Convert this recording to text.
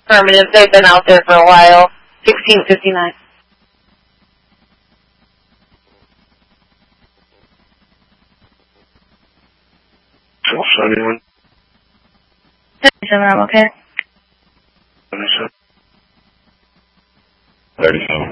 Affirmative. They've been out there for a while. 1659. 71. 77, I'm okay. 77. 37.